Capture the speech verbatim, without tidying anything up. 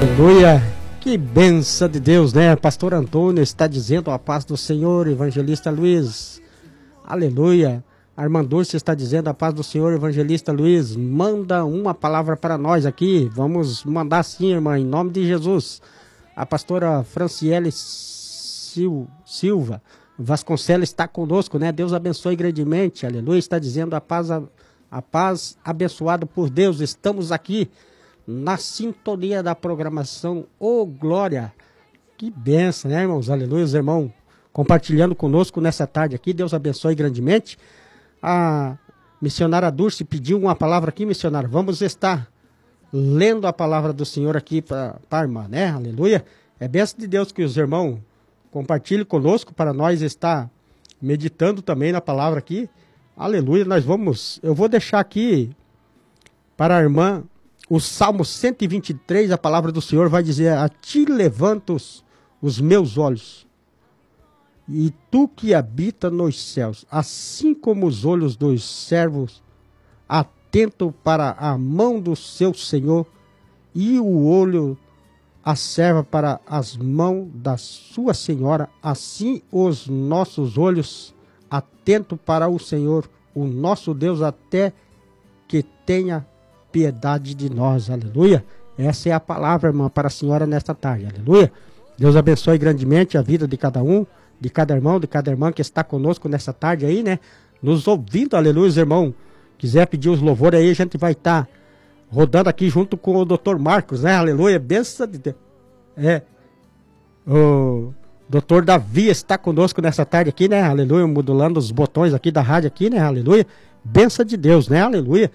Aleluia, que benção de Deus, né? Pastor Antônio está dizendo a paz do Senhor, Evangelista Luiz. Aleluia. Armandurce está dizendo a paz do Senhor, Evangelista Luiz. Manda uma palavra para nós aqui. Vamos mandar sim, irmã, em nome de Jesus. A pastora Franciele Sil- Silva Vasconcelos está conosco, né? Deus abençoe grandemente. Aleluia. Está dizendo a paz, a, a paz abençoada por Deus. Estamos aqui na sintonia da programação Ô Glória. Que benção, né, irmãos? Aleluia, os irmãos compartilhando conosco nessa tarde aqui. Deus abençoe grandemente. A missionária Dulce pediu uma palavra aqui, missionária. Vamos estar lendo a palavra do Senhor aqui para a irmã, né? Aleluia. É benção de Deus que os irmãos compartilhem conosco para nós estar meditando também na palavra aqui. Aleluia. Nós vamos, eu vou deixar aqui para a irmã o Salmo cento e vinte e três, a palavra do Senhor vai dizer: a ti levanto os, os meus olhos, e tu que habita nos céus, assim como os olhos dos servos, atento para a mão do seu Senhor, e o olho a serva para as mãos da sua senhora, assim os nossos olhos atento para o Senhor, o nosso Deus, até que tenha piedade de nós. Aleluia. Essa é a palavra, irmã, para a senhora nesta tarde. Aleluia. Deus abençoe grandemente a vida de cada um, de cada irmão, de cada irmã que está conosco nessa tarde aí, né? Nos ouvindo. Aleluia, irmão. Quiser pedir os louvores aí, a gente vai estar tá rodando aqui junto com o doutor Marcos, né? Aleluia. Benção de Deus. É. O doutor Davi está conosco nessa tarde aqui, né? Aleluia. Modulando os botões aqui da rádio aqui, né? Aleluia. Benção de Deus, né? Aleluia.